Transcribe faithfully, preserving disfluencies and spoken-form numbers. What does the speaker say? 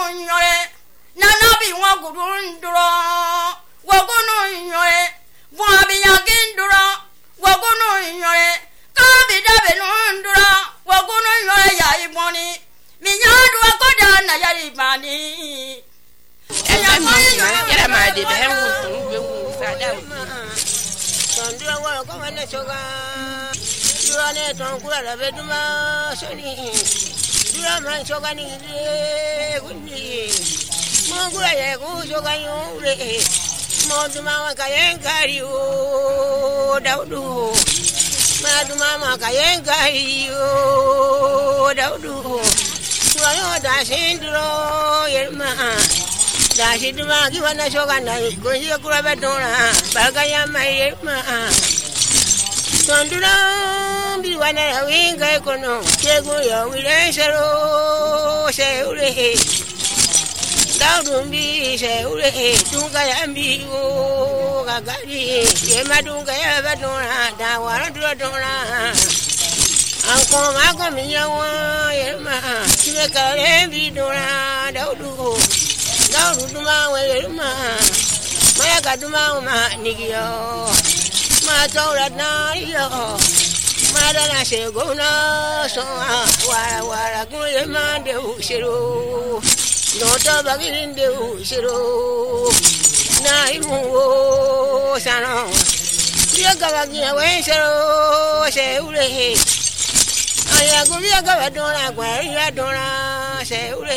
yore nana bi wa gudun duro wa gono yore wa bi yakin duro wa gono yore ka bi da be nun duro wa gono yore ya iboni mi nya do ko da na ya ibani ya ma ya ma de be hu be hu sa da ton duro wa ko na choga duro ne ton kula da be duma soni duro ma choga ni kunni mo kula ye ku choga yure mo duma wa ka yen kari o daudu ma duma ma ka yen kari o daudu duro yo da sin duro yerma da shi duma ki wana choga na ko ye kula be dora ba ga ya ma yerma Tondura bi wana winga kono kego yo wire sero seure Daudumbi seure tunga yambi o gagari ye madunga ya badona da wara dura dora Anko ma ko miyawa yerma kime kare bi dora daudu daudu duma we yerma maya kaduma ma nigiyo ma tora na yo ma da na se go na so wara wara go ye ma de usiro no to bagin de usiro na imu sano dia ga bagin we sero se ure aya go dia ga dona gwa ya dona se ure